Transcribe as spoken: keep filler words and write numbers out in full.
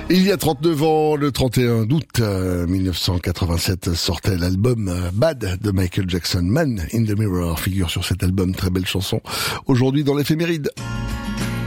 Il y a trente-neuf ans, le trente et un août mille neuf cent quatre-vingt-sept, sortait l'album Bad de Michael Jackson. Man in the Mirror figure sur cet album, très belle chanson. Aujourd'hui dans l'éphéméride.